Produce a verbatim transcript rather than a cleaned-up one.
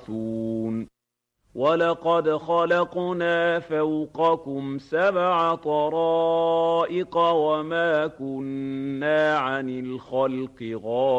تُبْعَثُونَ وَلَقَدْ خَلَقْنَا فَوْقَكُمْ سَبْعَ طَرَائِقَ وَمَا كُنَّا عَنِ الْخَلْقِ غَافِلِينَ